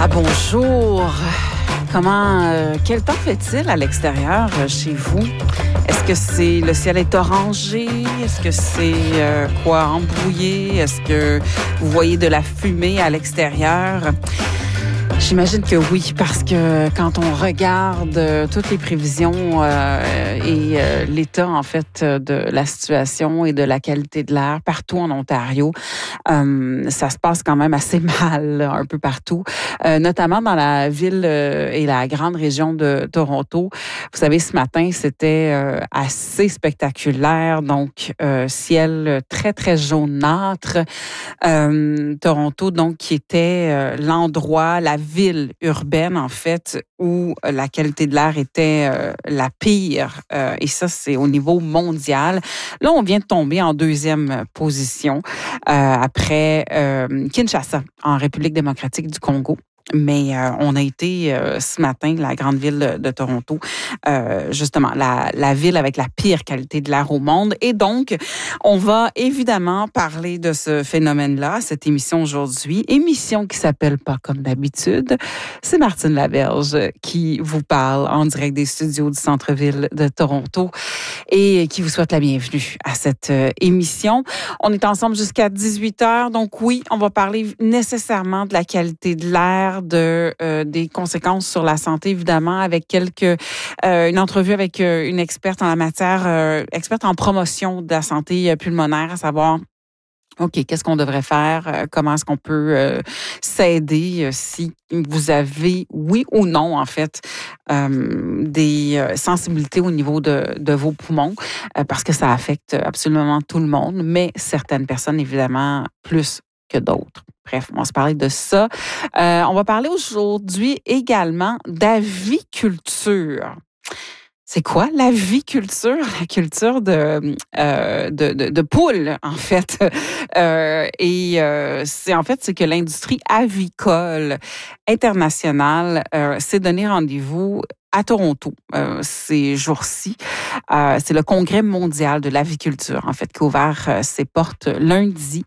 Bonjour. Quel temps fait-il à l'extérieur chez vous? Est-ce que le ciel est orangé? Est-ce que c'est embrouillé? Est-ce que vous voyez de la fumée à l'extérieur? J'imagine que oui, parce que quand on regarde toutes les prévisions et l'état, en fait, de la situation et de la qualité de l'air partout en Ontario, ça se passe quand même assez mal un peu partout, notamment dans la ville et la grande région de Toronto. Vous savez, ce matin, c'était assez spectaculaire, donc ciel très, très jaunâtre. Toronto, donc, qui était l'endroit, la ville urbaine, en fait, où la qualité de l'air était la pire. Et ça, c'est au niveau mondial. Là, on vient de tomber en deuxième position après Kinshasa, en République démocratique du Congo. Mais on a été ce matin, la grande ville de Toronto, justement, la ville avec la pire qualité de l'air au monde. Et donc, on va évidemment parler de ce phénomène-là, cette émission aujourd'hui. Émission qui s'appelle pas comme d'habitude. C'est Martine Laberge qui vous parle en direct des studios du centre-ville de Toronto et qui vous souhaite la bienvenue à cette émission. On est ensemble jusqu'à 18h. Donc oui, on va parler nécessairement de la qualité de l'air, des conséquences sur la santé, évidemment, avec une entrevue avec une experte en la matière, experte en promotion de la santé pulmonaire, à savoir, OK, qu'est-ce qu'on devrait faire? Comment est-ce qu'on peut s'aider si vous avez, oui ou non, en fait, des sensibilités au niveau de vos poumons, parce que ça affecte absolument tout le monde, mais certaines personnes, évidemment, plus que d'autres. Bref, on va se parler de ça. On va parler aujourd'hui également d'aviculture. C'est quoi l'aviculture? La culture de poules, en fait. C'est que l'industrie avicole internationale s'est donné rendez-vous à Toronto ces jours-ci. C'est le Congrès mondial de l'aviculture, en fait, qui a ouvert ses portes lundi.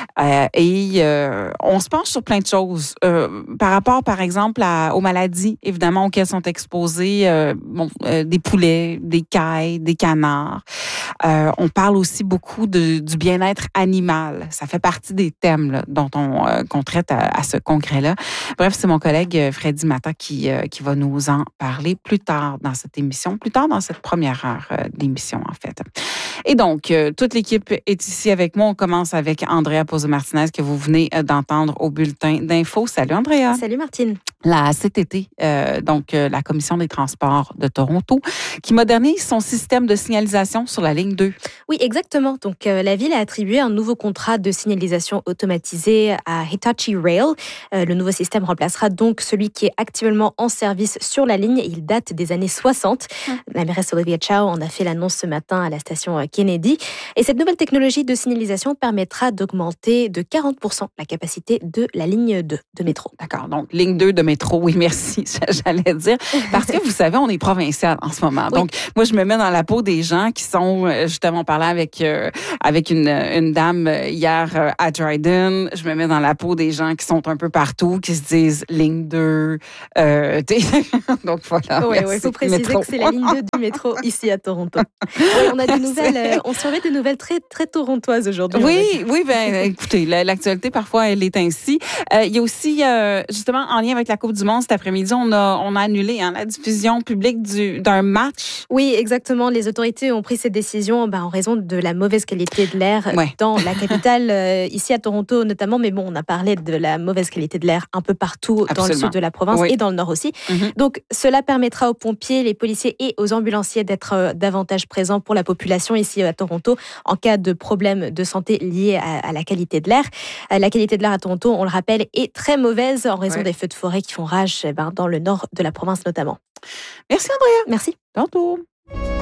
On se penche sur plein de choses par rapport, par exemple, aux maladies, évidemment, auxquelles sont exposés des poulets, des cailles, des canards. On parle aussi beaucoup du bien-être animal. Ça fait partie des thèmes là, qu'on traite à ce congrès-là. Bref, c'est mon collègue Freddy Mata qui va nous en parler plus tard dans cette émission, plus tard dans cette première heure d'émission, en fait. Et donc, toute l'équipe est ici avec moi. On commence avec Andrea Pozzo-Martinez, que vous venez d'entendre au bulletin d'info. Salut, Andrea. Salut, Martine. La CTT, la Commission des transports de Toronto, qui modernise son système de signalisation sur la ligne 2. Oui, exactement. Donc, la ville a attribué un nouveau contrat de signalisation automatisée à Hitachi Rail. Le nouveau système remplacera donc celui qui est actuellement en service sur la ligne. Il date des années 60. La mairesse Olivia Chow en a fait l'annonce ce matin à la station Kennedy. Et cette nouvelle technologie de signalisation permettra d'augmenter de 40% la capacité de la ligne 2 de métro. D'accord. Donc, ligne 2 de métro, oui, merci, j'allais dire. Parce que vous savez, on est provincial en ce moment. Oui. Donc, moi, je me mets dans la peau des gens qui sont, justement, parlant avec une dame hier à Dryden. Je me mets dans la peau des gens qui sont un peu partout, qui se disent ligne 2. Donc, voilà. Oui, il faut préciser que c'est la ligne 2 du métro ici à Toronto. Oui, on a des nouvelles, on surveille des nouvelles très, très torontoises aujourd'hui. Oui, écoutez, l'actualité, parfois, elle est ainsi. Il y a aussi, justement, en lien avec la Coupe du Monde cet après-midi, on a annulé la diffusion publique d'un match. Oui, exactement. Les autorités ont pris cette décision en raison de la mauvaise qualité de l'air dans la capitale, ici à Toronto notamment. Mais bon, on a parlé de la mauvaise qualité de l'air un peu partout dans le sud de la province et dans le nord aussi. Mm-hmm. Donc, cela permettra aux pompiers, les policiers et aux ambulanciers d'être davantage présents pour la population ici à Toronto en cas de problème de santé liés à la qualité de l'air. La qualité de l'air à Toronto, on le rappelle, est très mauvaise en raison des feux de forêt qui font rage dans le nord de la province notamment. Merci, Andrea. Merci. Tantôt.